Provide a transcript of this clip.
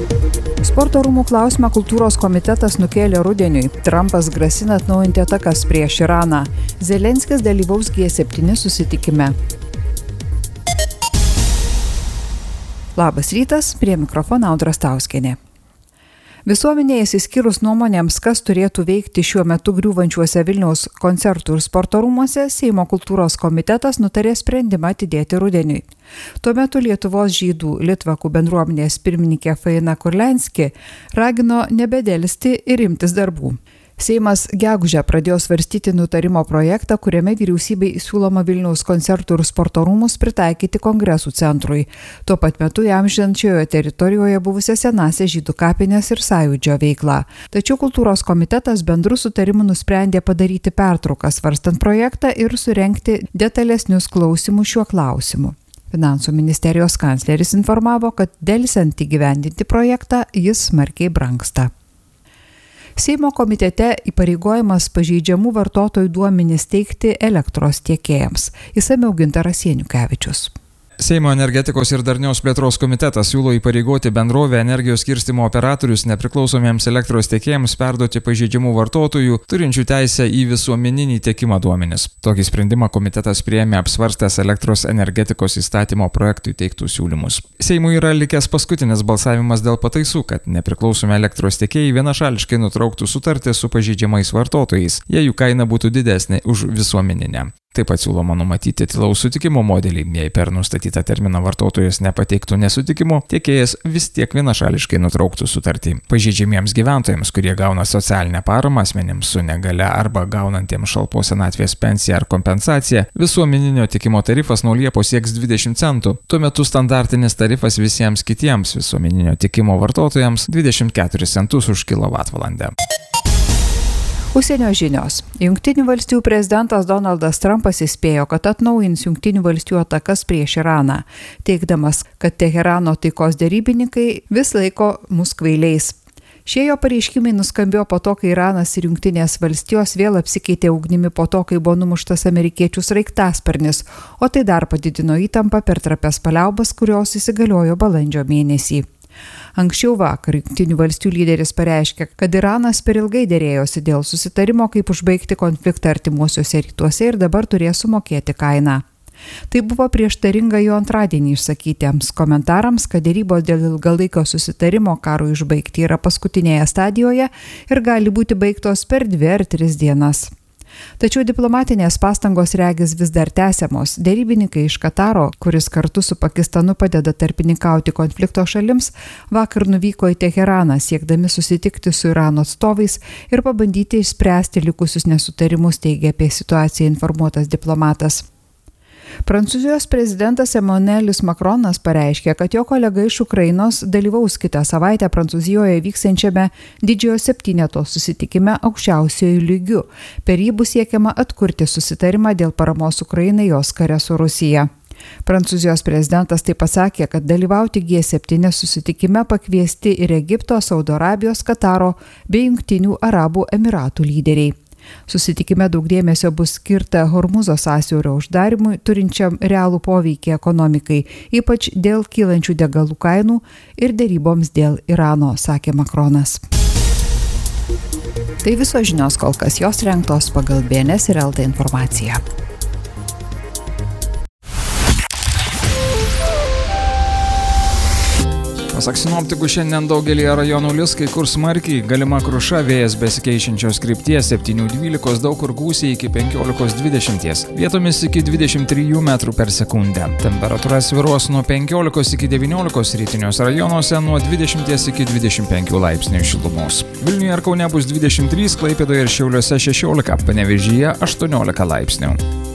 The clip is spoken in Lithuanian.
Sporto rūmų klausimą kultūros komitetas nukėlė rudeniui. Trumpas grasina atnaujinti atakas prieš Iraną. Zelenskis dalyvaus G7 susitikime. Labas rytas, prie mikrofono Audra Stauskienė. Visuomenėje išsiskyrus nuomonėms, kas turėtų veikti šiuo metu griūvančiuose Vilniaus koncertų ir sporto rūmuose, Seimo kultūros komitetas nutarė sprendimą atidėti rudeniui. Tuo metu Lietuvos žydų litvakų bendruomenės pirmininkė Faina Kurlianski ragino nebedėlsti ir imtis darbų. Seimas gegužę pradėjo svarstyti nutarimo projektą, kuriame vyriausybei siūloma Vilniaus koncertų ir sporto rūmus pritaikyti kongresų centrui. Tuo pat metu įamžinančioje teritorijoje buvusią senąsią žydų kapines ir sąjūdžio veiklą. Tačiau kultūros komitetas bendru sutarimu nusprendė padaryti pertrauką svarstant projektą ir surengti detalesnius klausimus šiuo klausimu. Finansų ministerijos kancleris informavo, kad delsiant įgyvendinti projektą jis smarkiai brangsta. Seimo komitete įpareigojimas pažeidžiamų vartotojų duomenis teikti elektros tiekėjams. Išsamiau Gintaras Janukevičius. Seimo energetikos ir darnios plėtros komitetas siūlo įpareigoti bendrovę energijos skirstymo operatorius nepriklausomiems elektros tiekėjams perduoti pažeidžiamų vartotojų, turinčių teisę į visuomeninį tiekimą duomenis. Tokį sprendimą komitetas priėmė apsvarstęs elektros energetikos įstatymo projektui teiktų siūlymus. Seimui yra likęs paskutinis balsavimas dėl pataisų, kad nepriklausomi elektros tiekėjai vienašališkai nutrauktų sutartį su pažeidžiamais vartotojais, jei jų kaina būtų didesnė už visuomeninę. Taip pat siūloma numatyti tylaus sutikimo modelį, jei per nustatytą terminą vartotojas nepateiktų nesutikimo, tiekėjas vis tiek vienašališkai nutrauktų sutartį. Pažeidžiamiems gyventojams, kurie gauna socialinę paramą, asmenims su negale arba gaunantiems šalpos senatvės pensiją ar kompensaciją, visuomeninio tiekimo tarifas nuo Liepos sieks 20 centų. Tuo metu standartinis tarifas visiems kitiems visuomeninio tiekimo vartotojams 24 centus už kilovatvalandę. Užsienio žinios. Jungtinių valstijų prezidentas Donaldas Trumpas įspėjo, kad atnaujins Jungtinių valstijų atakas prieš Iraną, teigdamas, kad Teherano taikos derybininkai vis laiko mus kvailiais. Šie jo pareiškimai nuskambėjo po to, kai Iranas ir Jungtinės valstijos vėl apsikeitė ugnimi po to, kai buvo numuštas amerikiečių sraigtasparnis, o tai dar padidino įtampą per trapias paliaubas, kurios įsigaliojo balandžio mėnesį. Anksčiau vakar Jungtinių valstijų lyderis pareiškė, kad Iranas per ilgai derėjosi dėl susitarimo, kaip užbaigti konfliktą artimuosiuose rytuose ir dabar turės sumokėti kainą. Tai buvo prieštaringa jo antradienį išsakytiems komentarams, kad derybos dėl ilgalaikio susitarimo karui užbaigti yra paskutinėje stadijoje ir gali būti baigtos per 2 ar 3 dienas. Tačiau diplomatinės pastangos regis vis dar tęsiamos. Derybininkai iš Kataro, kuris kartu su Pakistanu padeda tarpininkauti konflikto šalims, vakar nuvyko į Teheraną, siekdami susitikti su Irano atstovais ir pabandyti išspręsti likusius nesutarimus, teigia apie situaciją informuotas diplomatas. Prancūzijos prezidentas Emmanuelis Macronas pareiškė, kad jo kolega iš Ukrainos dalyvaus kitą savaitę Prancūzijoje vyksiančiame didžiojo septyneto susitikime aukščiausiuoju lygiu. Per jį bus siekiama atkurti susitarimą dėl paramos Ukrainai jos kare su Rusija. Prancūzijos prezidentas taip pasakė, kad dalyvauti G7 susitikime pakviesti ir Egipto, Saudo Arabijos, Kataro bei Jungtinių Arabų Emiratų lyderiai. Susitikime daug dėmesio bus skirta Hormuzo sąsiaurio uždarimui, turinčiam realų poveikį ekonomikai, ypač dėl kylančių degalų kainų ir deryboms dėl Irano, sakė Macronas. Tai visos žinios kol kas, jos rengtos pagal BNS ir LT informaciją. Pasak sinoptikų, šiandien daugelį rajonų lis, kai kur smarkiai, galima kruša, vėjas besikeičiančios krypties 7-12, daug kur gūsiai iki 15-20, vietomis iki 23 metrų per sekundę. Temperatūra svyruos nuo 15 iki 19, rytiniuose rajonuose nuo 20 iki 25 laipsnių šilumos. Vilniuje ir Kaune bus 23, Klaipėdoje ir Šiauliuose 16, Panevėžyje 18 laipsnių.